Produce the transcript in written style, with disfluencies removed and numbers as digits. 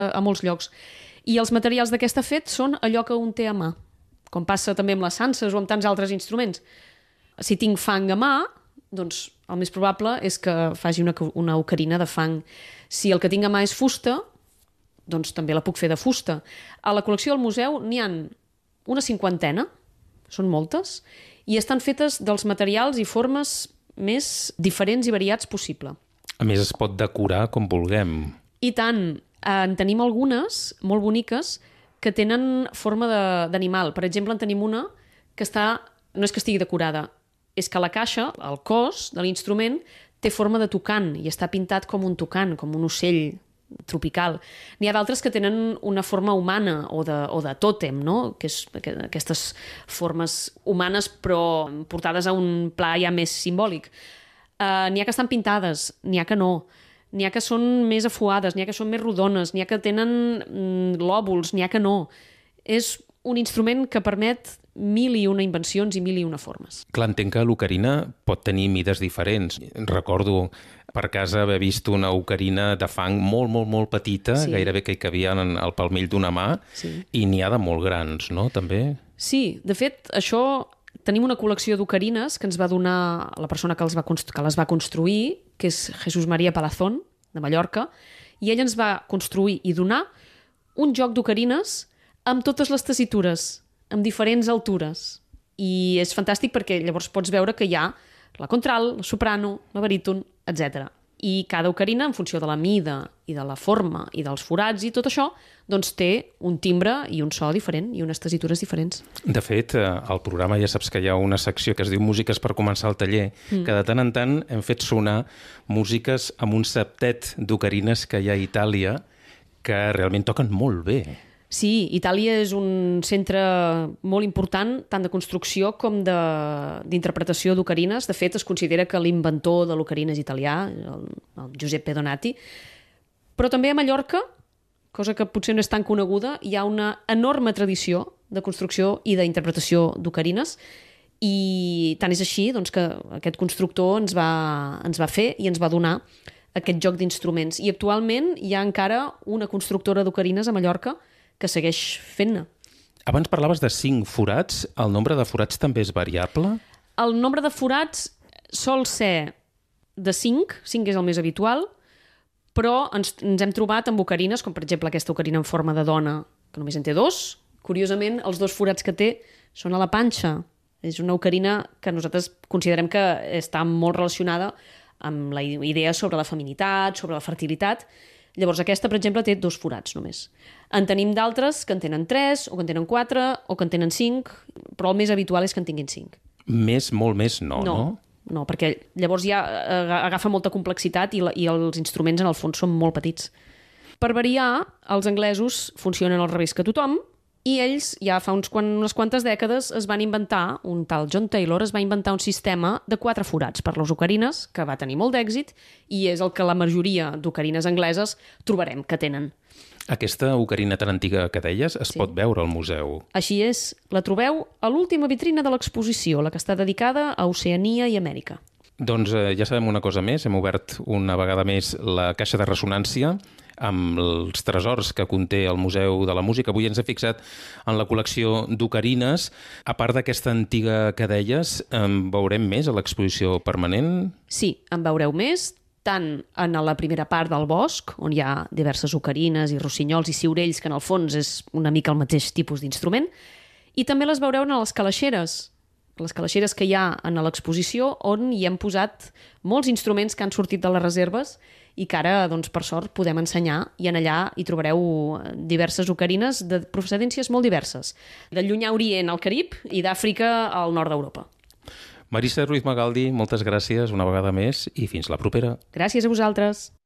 a molts llocs. I els materials d'aquesta fet són allò que un té a mà, com passa també amb les sanses o amb tants altres instruments. Si tinc fang a mà, doncs el més probable és que faci una ocarina de fang. Si el que tinc a mà és fusta, doncs també la puc fer de fusta. A la col·lecció del museu n'hi ha una 50, són moltes, i estan fetes dels materials i formes més diferents i variats possible. A més, es pot decorar com vulguem. I tant, en tenim algunes molt boniques que tenen forma d'animal. Per exemple, en tenim una que no és que estigui decorada, és que la caixa, el cos de l'instrument, té forma de tucant i està pintat com un tucant, com un ocell tropical. N'hi ha d'altres que tenen una forma humana o de tòtem, no? Que és aquestes formes humanes però portades a un pla ja més simbòlic. N'hi ha que estan pintades, n'hi ha que no. N'hi ha que són més afuades, n'hi ha que són més rodones, n'hi ha que tenen lòbuls, n'hi ha que no. És un instrument que permet 1001 invencions i 1001 formes. Clar, entenc que l'ocarina pot tenir mides diferents. Recordo per casa haver vist una ocarina de fang molt, molt, molt petita, sí. Gairebé que hi cabia al palmell d'una mà, sí. I n'hi ha de molt grans, no?, també? Sí, de fet, això... Tenim una col·lecció d'ocarines que ens va donar la persona que les va construir, que és Jesús María Palazón, de Mallorca, i ell ens va construir i donar un joc d'ocarines amb totes les tessitures, amb diferents altures. I és fantàstic perquè llavors pots veure que hi ha la contralt, la soprano, la baríton, etc. I cada ocarina, en funció de la mida i de la forma i dels forats i tot això, doncs té un timbre i un so diferent i unes tessitures diferents. De fet, al programa ja saps que hi ha una secció que es diu Músiques per començar el taller, que de tant en tant hem fet sonar músiques amb un septet d'ocarines que hi ha a Itàlia que realment toquen molt bé. Sí, Itàlia és un centre molt important, tant de construcció com d'interpretació d'ocarines. De fet, es considera que l'inventor de l'ocarina és italià, el Giuseppe Donati. Però també a Mallorca, cosa que potser no és tan coneguda, hi ha una enorme tradició de construcció i d'interpretació d'ocarines, i tant és així doncs, que aquest constructor ens va fer i ens va donar aquest joc d'instruments. I actualment hi ha encara una constructora d'ocarines a Mallorca que segueix fent-ne. Abans parlaves de 5 forats. El nombre de forats també és variable? El nombre de forats sol ser de 5 és el més habitual, però ens hem trobat amb ocarines, com per exemple aquesta ocarina en forma de dona, que només en té 2. Curiosament, els 2 forats que té són a la panxa. És una ocarina que nosaltres considerem que està molt relacionada amb la idea sobre la feminitat, sobre la fertilitat. Llavors aquesta, per exemple, té 2 forats només. En tenim d'altres que en tenen 3, o que en tenen 4, o que en tenen 5, però el més habitual és que en tinguin 5. Molt més no? No, perquè llavors ja agafa molta complexitat i els instruments en el fons són molt petits. Per variar, els anglesos funcionen al revés que tothom, i ells ja fa unes quantes dècades es van inventar, un tal John Taylor es va inventar un sistema de 4 forats per les ocarines, que va tenir molt d'èxit, i és el que la majoria d'ocarines angleses trobarem que tenen. Aquesta ocarina tan antiga que deies es pot veure al museu. Així és, la trobeu a l'última vitrina de l'exposició, la que està dedicada a Oceania i Amèrica. Doncs ja sabem una cosa més, hem obert una vegada més la caixa de ressonància amb els tresors que conté el Museu de la Música. Avui ens hem fixat en la col·lecció d'ocarines. A part d'aquesta antiga que deies, en veurem més a l'exposició permanent? Sí, en veureu més, tant en la primera part del bosc, on hi ha diverses ocarines i rossinyols i ciurells, que en el fons és una mica el mateix tipus d'instrument, i també les veureu en les calaixeres que hi ha en l'exposició, on hi hem posat molts instruments que han sortit de les reserves i que ara, doncs, per sort, podem ensenyar, i en allà hi trobareu diverses ocarines de procedències molt diverses, del Llunyà Orient al Carib i d'Àfrica al nord d'Europa. Marisa Ruiz Magaldi, moltes gràcies una vegada més i fins la propera. Gràcies a vosaltres.